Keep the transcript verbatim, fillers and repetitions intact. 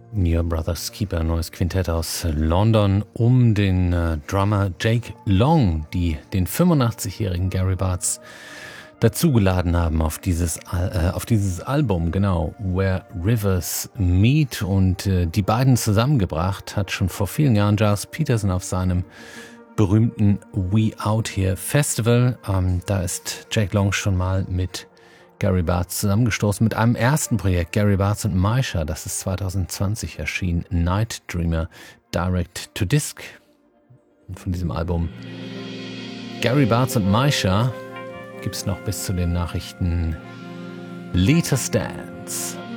Near Brothers Keeper, neues Quintett aus London, um den äh, Drummer Jake Long, die den fünfundachtzig-jährigen Gary Bartz dazugeladen haben auf dieses, Al- äh, auf dieses Album, genau, Where Rivers Meet, und äh, die beiden zusammengebracht hat schon vor vielen Jahren Giles Peterson auf seinem berühmten We Out Here Festival. Ähm, da ist Jake Long schon mal mit Gary Bartz zusammengestoßen mit einem ersten Projekt, Gary Bartz und Maisha, das ist zwanzig zwanzig erschienen, Night Dreamer Direct to Disc. Und von diesem Album Gary Bartz und Maisha gibt es noch bis zu den Nachrichten Latest Dance.